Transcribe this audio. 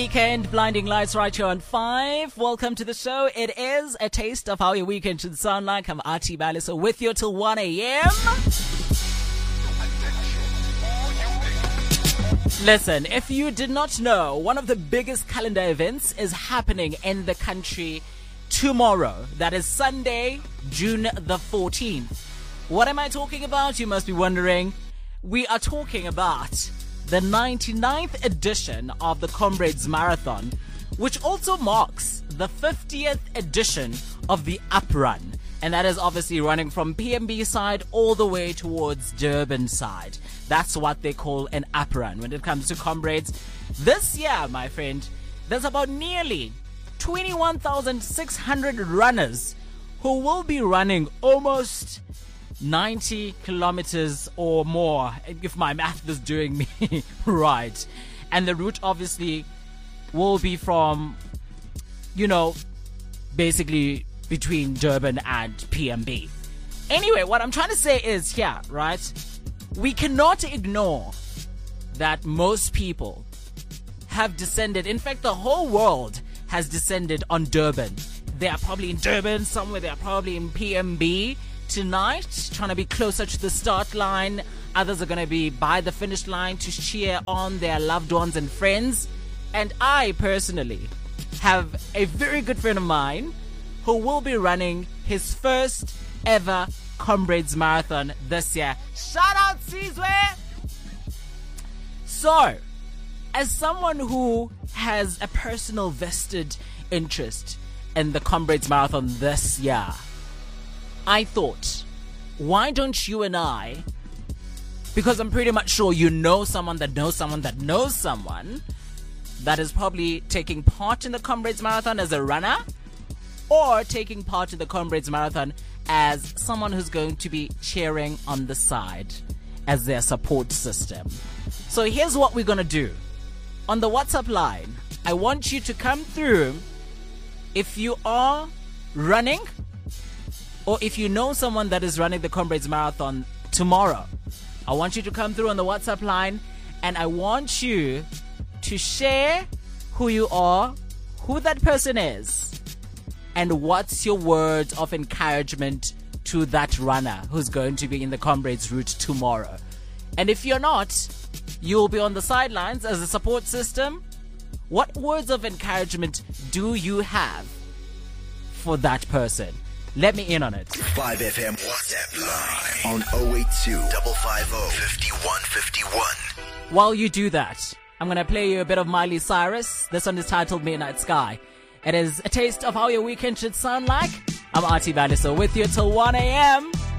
Weekend Blinding Lights right here on 5. Welcome to the show. It is a taste of how your weekend should sound like. I'm Artie Baliso with you till 1 a.m. Listen, if you did not know, one of the biggest calendar events is happening in the country tomorrow. That is Sunday, June the 14th. What am I talking about? You must be wondering. We are talking about the 99th edition of the Comrades Marathon, which also marks the 50th edition of the Up Run. And that is obviously running from PMB side all the way towards Durban side. That's what they call an Up Run when it comes to Comrades. This year, my friend, there's about nearly 21,600 runners who will be running almost 90 kilometers or more, if my math is doing me right. And the route obviously will be from, basically between Durban and PMB. Anyway, what I'm trying to say is here, right? We cannot ignore that most people have descended. In fact, the whole world has descended on Durban. They are probably in Durban somewhere. They are probably in PMB tonight, trying to be closer to the start line. Others are going to be by the finish line to cheer on their loved ones and friends. And I personally have a very good friend of mine who will be running his first ever Comrades Marathon this year. Shout out Sizwe! So, as someone who has a personal vested interest in the Comrades Marathon this year, I thought, why don't you and I, because I'm pretty much sure you know someone that knows someone that knows someone that is probably taking part in the Comrades Marathon as a runner, or taking part in the Comrades Marathon as someone who's going to be cheering on the side as their support system. So here's what we're going to do. On the WhatsApp line, I want you to come through if you are running, or if you know someone that is running the Comrades Marathon tomorrow. I want you to come through on the WhatsApp line, and I want you to share who you are, who that person is, and what's your word of encouragement to that runner who's going to be in the Comrades route tomorrow. And if you're not, you'll be on the sidelines as a support system. What words of encouragement do you have for that person? Let me in on it. 5FM WhatsApp line on 082 550 5151. While you do that, I'm going to play you a bit of Miley Cyrus. This one is titled Midnight Sky. It is a taste of how your weekend should sound like. I'm Artie Baliso with you till 1 a.m.